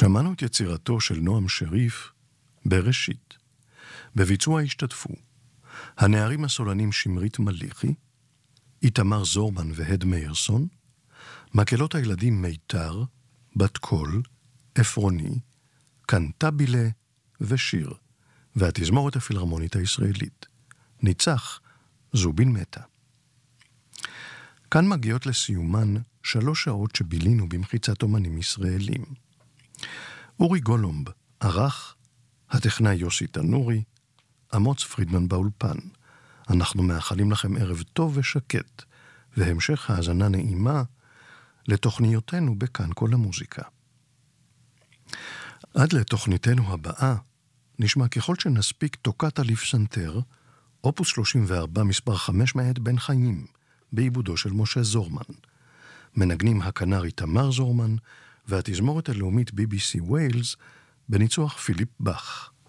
שמענו את יצירתו של נועם שריף בראשית. בביצוע השתתפו הנערים הסולנים שמרית מליחי, איתמר זורמן והד מאירסון, מקהלות הילדים מיתר, בת קול, אפרוני, קנטבילה ושיר, והתזמורת הפילהרמונית הישראלית. ניצח זובין מתה. כאן מגיעות לסיומן 3 שעות שבילינו במחיצת אומנים ישראלים. אורי גולומב ערך, הטכנאי יוסי תנורי, אמוץ פרידמן באולפן. אנחנו מאחלים לכם ערב טוב ושקט, והמשך האזנה נעימה לתוכניותינו בכאן כל המוזיקה. עד לתוכניתנו הבאה, נשמע ככל שנספיק טוקטה לפסנתר, אופוס 34 מספר 5 מאת בן חיים, בעיבודו של משה זורמן. מנגנים הכנר איתמר זורמן, והתזמורת הלאומית BBC ווילס, בניצוח פיליפ בח.